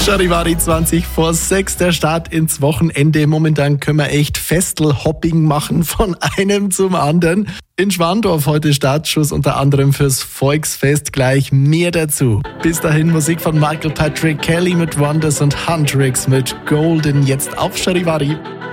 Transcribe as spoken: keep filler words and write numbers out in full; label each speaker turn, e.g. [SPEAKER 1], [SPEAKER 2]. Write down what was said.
[SPEAKER 1] Charivari zwanzig vor sechs, der Start ins Wochenende. Momentan können wir echt Festelhopping machen von einem zum anderen. In Schwandorf heute Startschuss unter anderem fürs Volksfest, gleich mehr dazu. Bis dahin Musik von Michael Patrick Kelly mit Wonders und Huntrix mit Golden, jetzt auf Charivari.